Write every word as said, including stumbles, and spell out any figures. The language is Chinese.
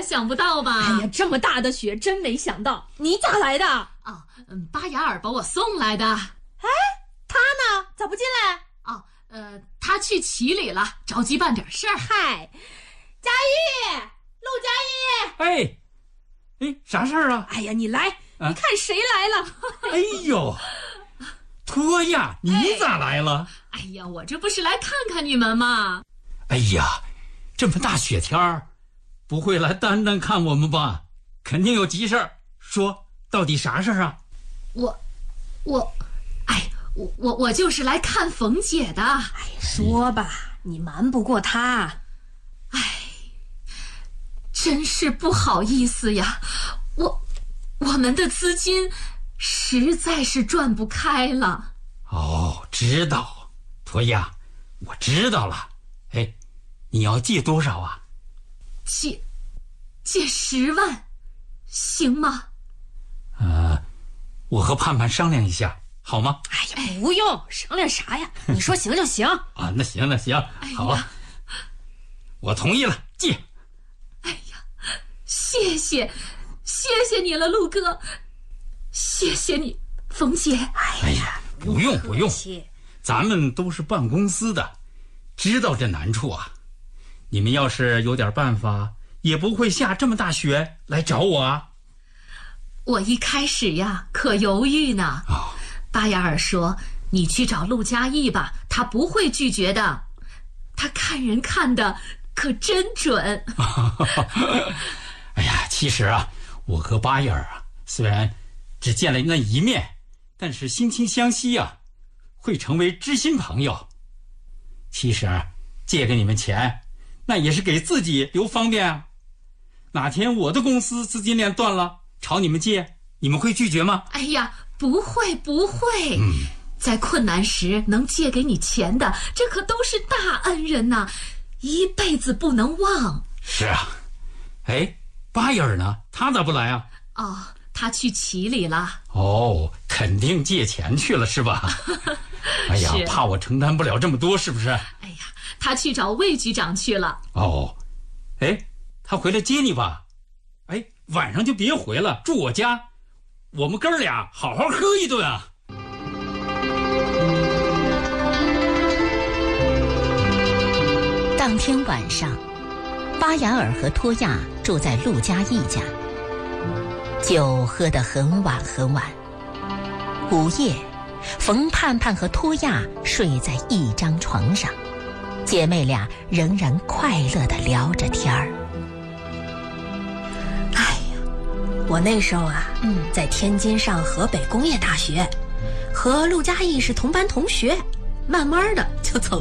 想不到吧？ 哎呀，这么大的雪，真没想到。你咋来的？ 哦，嗯，巴雅尔把我送来的。 哎，他呢？咋不进来？ 哦，呃，他去齐里了，着急办点事儿。 嗨，佳玉，陆佳玉。 哎，哎，啥事儿啊？ 哎呀，你来， 啊、 你看谁来了？ 哎呦，托亚，你咋来了？ 哎呀，我这不是来看看你们吗？ 哎呀，这么大雪天儿，不会来单单看我们吧？肯定有急事儿。说，到底啥事儿啊？ 我，我，哎，我我我就是来看冯姐的。 哎，说吧，你瞒不过他。 哎，真是不好意思呀，我我们的资金实在是转不开了。 哦，知道，托亚，我知道了。哎，你要借多少啊？ 借借十万，行吗？ 呃，我和盼盼商量一下，好吗？ 哎呀，不用商量啥呀，你说行就行。 啊，那行那行，好，哎、我同意了，借。 哎呀，谢谢，谢谢你了，陆哥，谢谢你，冯姐。 哎呀，不用不用，咱们都是办公司的，知道这难处啊。你们要是有点办法，也不会下这么大雪来找我啊。 我一开始呀，可犹豫呢。 哦， 巴雅尔说：“你去找陆佳艺吧，他不会拒绝的。他看人看的可真准。” 哎呀，其实啊，我和巴雅尔啊，虽然只见了那一面，但是惺惺相惜啊，会成为知心朋友。其实啊，借给你们钱，那也是给自己留方便啊。哪天我的公司资金链断了，朝你们借，你们会拒绝吗？ 哎呀，不会不会、 嗯、 在困难时能借给你钱的，这可都是大恩人呐，一辈子不能忘。 是啊。哎，巴雅尔呢？他咋不来啊？ 哦，他去齐里了。 哦，肯定借钱去了是吧？哎呀，怕我承担不了这么多，是不是？ 哎呀，他去找魏局长去了。 哦，哎，他回来接你吧。哎，晚上就别回了，住我家，我们哥俩好好喝一顿啊。 当天晚上，巴雅尔和托亚住在陆佳艺家，酒喝得很晚很晚。午夜，冯盼盼和托亚睡在一张床上，姐妹俩仍然快乐地聊着天儿。 哎呀，我那时候啊，嗯，在天津上河北工业大学，和陆佳艺是同班同学，慢慢的就走